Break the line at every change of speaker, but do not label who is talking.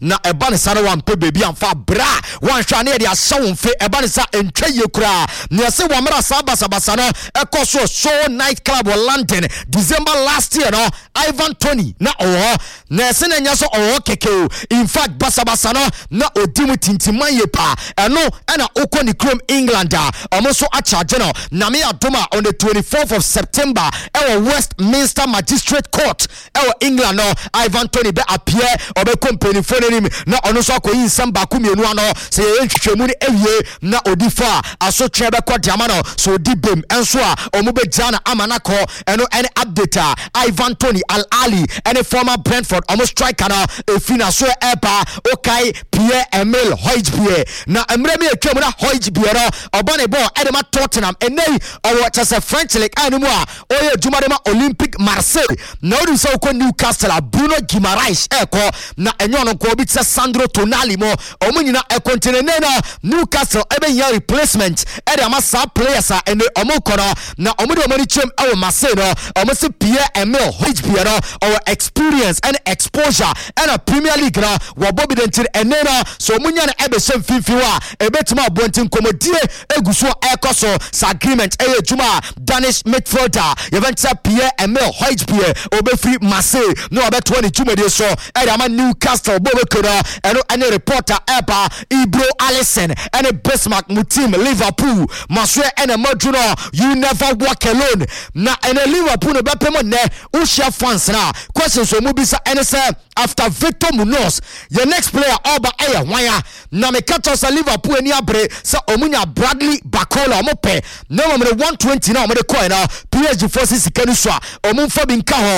na eba ne sare wan pe bebi amfa bra wan hwa ne de asha wonfe eba ne sa entwa ye kura ne se wamra sabasa no ekoso show night club in London December last year no Ivan Tony na na se na nya so keke in fact basabasa no na odimu tintiman ye pa eno na okoni chrome England omoso a charge no na me adoma on the 24th of September Westminster Magistrate Court England no Ivan Tony be appear obe company for him na ono so akoyi nsam ba ku mienu ano se ye nhwehwemu ne ewie na odifa aso trebe kwa diamano so dibem enso a omo be jana amanako eno any update Ivan Tony Al Ali any former Brentford omo striker na efina so eba okay Pierre-Emile Højbjerg na emre me etwam na Højbjerg no obane ball edema Tottenham enei owo chese French league anemu a oye jumadema Olympique Marseille na odi so ko Newcastle Bruno Guimaraes eko na enyo no ko bi tse Sandro Tonali mo omo nyina continue na Newcastle ebe ya replacement ede amasa players ene omo kono na omo de omo ri chem ewo Marseille no omo se Pierre-Emile Højbjerg no our experience and exposure and a Premier League na wo bobi dentir ene na so omo nya na ebe sem finfiwa ebetima abontin komodie eguso ekoso sa agreement eye juma Danish midfielder Juventus Pierre-Emile Højbjerg obefri Marseille no obeto ni juma de so ede ama Newcastle bobe kono eno any reporter eba Ibro Alisson and a Bismarck team Liverpool Maswe and a Madrid you never walk alone na and a Liverpool be pemo ne ushia fans na questions so mubisa and say after Victor Munoz your next player oba aya wanya na me kato sa Liverpool ni abre sa omunya Bradley Bacola omo pe na mo 120 na omo de coin na PSG forces sikani so omo fa bi nka ho